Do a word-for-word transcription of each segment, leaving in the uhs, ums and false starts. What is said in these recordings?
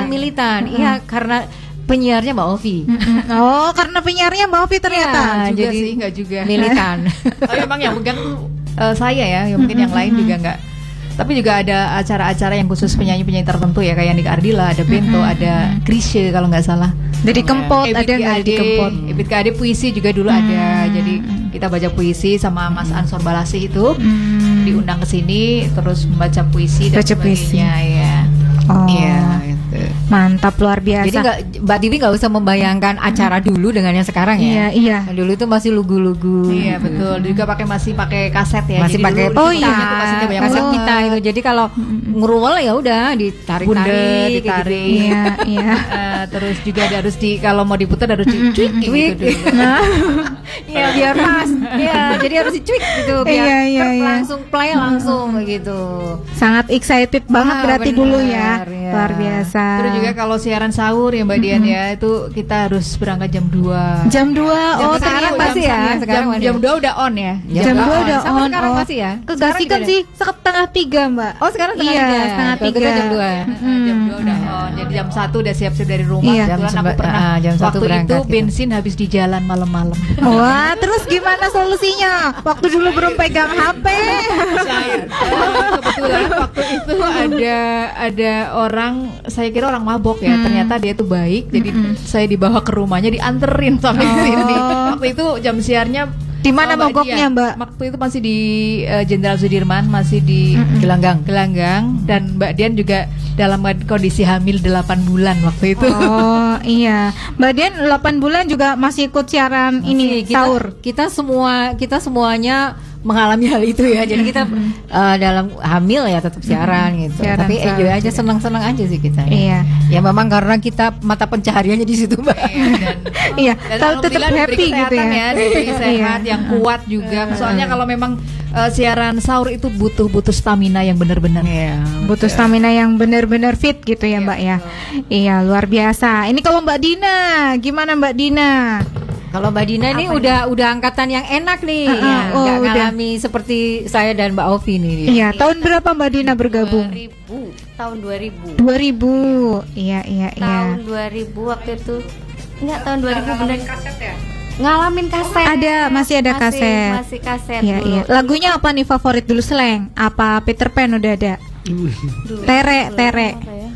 militan. Iya, mm-hmm. karena penyiarnya Mbak Ovi. Mm-hmm. Oh, karena penyiarnya Mbak Ovi ternyata. Ya, juga jadi sih, enggak juga. Militan. Oh, emang yang pegang uh, saya ya, ya mungkin mm-hmm. yang lain juga enggak. Tapi juga ada acara-acara yang khusus penyanyi-penyanyi tertentu ya, kayak Nika Ardila, ada Bento, mm-hmm. ada Krisye kalau nggak salah. Jadi Kempot ya. ada nggak di Kempot? Ebit K A D puisi juga dulu mm-hmm. ada. Jadi kita baca puisi sama Mas Ansor Balasi itu mm-hmm. diundang ke sini, terus membaca puisi dan baca sebagainya ya. Oh. Iya. Mantap, luar biasa. Jadi gak, Mbak Tiwi nggak usah membayangkan acara dulu dengan yang sekarang ya. Iya, iya. Yang dulu itu masih lugu-lugu. Iya betul. Juga pakai masih pakai kaset ya. Masih jadi pakai oh iya kaset pita itu. Jadi kalau ngeruwel ya udah ditarik-tarik, ditarik. Gitu. Iya, iya. Uh, terus juga harus di kalau mau diputar harus dicuik gitu dulu. Nah, ya biar pas. Ya, jadi harus dicuik gitu biar iya, iya, iya. langsung play langsung gitu. Sangat excited banget ah, berarti bener, dulu ya. ya. Luar biasa. Terus juga kalau siaran sahur ya Mbak Dian mm-hmm. ya, itu kita harus berangkat jam dua. Jam dua. Oh, sekarang masih ya. Sekarang jam, jam dua udah on ya. Jam, jam dua udah on. Sekarang oh. masih ya. Kegasikan sih setengah tiga Mbak. Oh sekarang setengah iya, tiga. setengah Kalau tiga. kita jam dua. Hmm. Jam dua udah on. Jadi jam satu udah siap-siap dari rumah. Iya. Kebetulan aku pernah uh, jam waktu berangkat, itu gitu. bensin habis di jalan malam-malam. Wah, terus gimana solusinya? Waktu dulu belum pegang H P. Cair. Uh, kebetulan waktu itu ada ada orang, saya kira orang mabok ya. Hmm. Ternyata dia tuh baik. Jadi hmm. saya dibawa ke rumahnya, dianterin sampai oh. sini. Waktu itu jam siarnya di mana mogoknya Mbak? Waktu itu masih di Jenderal uh, Sudirman, masih di mm-hmm. Gelanggang. Gelanggang dan Mbak Dian juga dalam kondisi hamil delapan bulan waktu itu. Oh iya, Mbak Dian delapan bulan juga masih ikut siaran masih, ini kita, sahur. Kita semua kita semuanya mengalami hal itu ya. Jadi kita mm-hmm. uh, dalam hamil ya tetap siaran mm-hmm. gitu. Siaran, Tapi enjoy aja, juga. senang-senang aja sih kita. Ya. Iya. Ya memang karena kita mata pencahariannya di situ, Mbak. Iya. Dan, iya. Dan tetap happy gitu ya. ya diberi sehat yang kuat juga. Soalnya kalau memang uh, siaran sahur itu butuh butuh stamina yang benar-benar. Iya. Butuh stamina yang benar-benar fit gitu ya, Mbak ya. Iya, luar biasa. Ini kalau Mbak Dina, gimana Mbak Dina? Kalau Mbak Dina ini udah udah angkatan yang enak nih, uh, uh, ya, oh, nggak udah. ngalami seperti saya dan Mbak Ovi nih. Iya, tahun berapa Mbak Dina bergabung? dua ribu Tahun dua ribu dua ribu Iya, iya, iya. Tahun dua ribu waktu itu. Enggak, tahun dua ribu benar. Kaset ya? Ngalamin kaset. Ada, masih ada masih, kaset. Masih kaset iya, dulu. iya. Lagunya apa nih favorit dulu, Sleng? Apa Peter Pan udah ada? Dulu, tere, dulu, tere.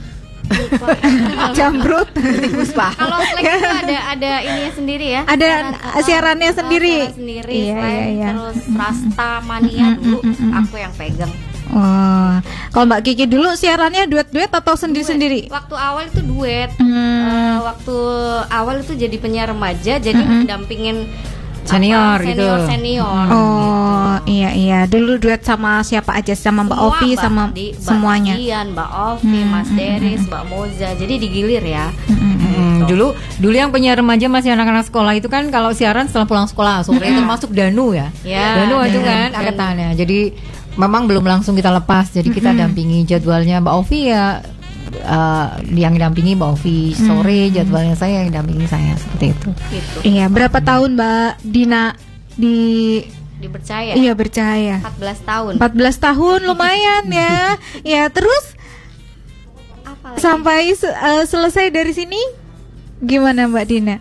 Jambrut. Kalau Slack itu ada ada ininya sendiri ya. Ada siarannya sendiri. sendiri. Iya, iya, iya. Terus Rasta Mania dulu aku yang pegang. Oh, kalau Mbak Kiki dulu siarannya duet-duet atau sendiri-sendiri? Waktu awal itu duet. Hmm. Uh, waktu awal itu jadi penyiar remaja, jadi hmm. mendampingin senior, apa, gitu. Senior senior. Oh, gitu. iya iya. Dulu duet sama siapa aja? Sama Mbak Semua, Ovi sama di, Mbak semuanya. Dian, Mbak Ovi, hmm. Mas Deris, hmm. Mbak Moza. Jadi digilir ya. Hmm. Hmm. Dulu dulu yang penyiar remaja masih anak-anak sekolah itu kan kalau siaran setelah pulang sekolah sore itu masuk Danu ya. Ya, Danu itu Dan. kan angkatannya. Jadi memang belum langsung kita lepas. Jadi kita mm-hmm. dampingi jadwalnya Mbak Ovi ya. Uh, yang dampingi Mbak Ovi sore, hmm. jadwalnya saya yang dampingi saya seperti itu. Gitu. Iya, berapa tahun Mbak Dina di dipercaya? Iya, percaya. empat belas tahun. empat belas tahun lumayan ya. Ya, terus apalagi? Sampai uh, selesai dari sini gimana Mbak Dina?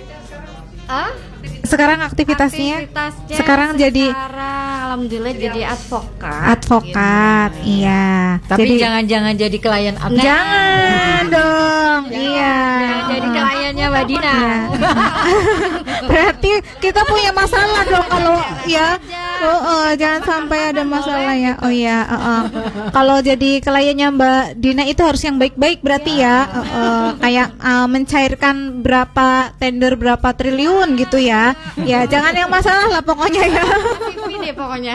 Ah? Sekarang aktivitasnya, aktivitasnya sekarang jadi alhamdulillah jadi advokat. Advokat, gitu. Iya. Tapi jadi, jangan-jangan jadi klien advokat. Jangan dong, jangan, iya. Jangan jadi kliennya Mbak Dina. Berarti kita punya masalah dong kalau ya. Oh, oh, jangan sampai ada masalah ya. Oh ya, uh, uh. Kalau jadi kliennya Mbak Dina itu harus yang baik-baik berarti ya. Uh, uh, kayak uh, mencairkan berapa tender berapa triliun gitu ya. Ya, jangan yang masalah lah pokoknya ya. Ini deh pokoknya.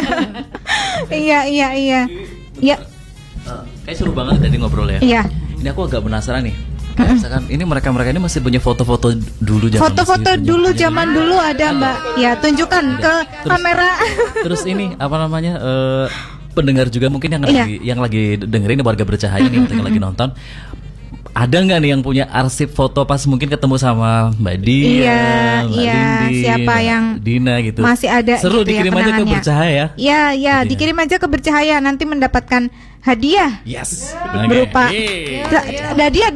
Iya, iya, iya. Ya. Uh, kayak seru banget tadi ngobrol ya. Iya. Ini aku agak penasaran nih. Kayak misalkan ini mereka-mereka ini masih punya foto-foto dulu zaman Foto-foto masih dulu punya, zaman dulu ada Mbak. Ya, tunjukkan ada. ke Terus, kamera. Terus ini apa namanya? Uh, pendengar juga mungkin yang iya. lagi yang lagi dengerin warga bercahaya nih yang lagi nonton. Ada nggak nih yang punya arsip foto pas mungkin ketemu sama Mbak Dia, iya, Mbak iya, Lindi, siapa Mbak yang Dina gitu. Masih ada seru gitu dikirim ya, aja ke Bercahaya ya. Iya, iya, okay. dikirim aja ke Bercahaya nanti mendapatkan hadiah. Yes. Berupa okay. da- hadiah